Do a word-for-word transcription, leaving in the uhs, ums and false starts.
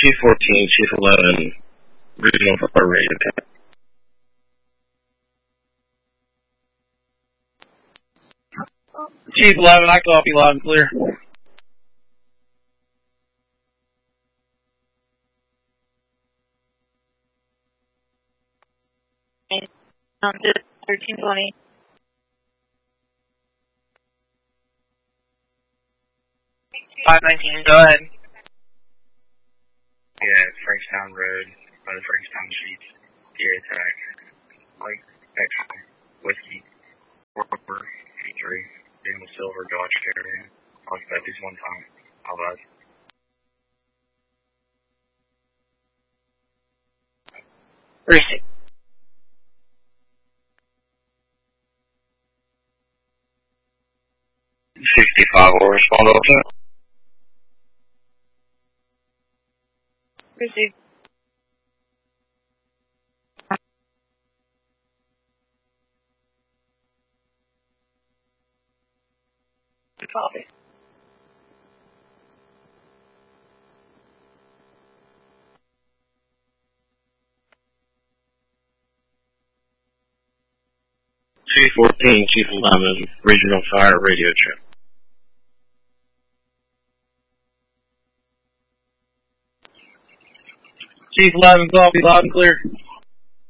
Chief fourteen, Chief eleven, Regional Fire Radio Check. Chief eleven, I copy loud and clear. Um, thirteen twenty. five nineteen, go ahead. Yeah, Frankstown Road, by the Frankstown Sheets, P A tag, like, extra, whiskey, four, eighty-three, Daniel Silver, Dodge Caravan. I'll expect these one time. I'll buzz. Receive. sixty-five will respond to that. Receive. Copy. Chief fourteen, Chief eleven, Regional Fire Radio Check. Chief eleven, copy loud and clear.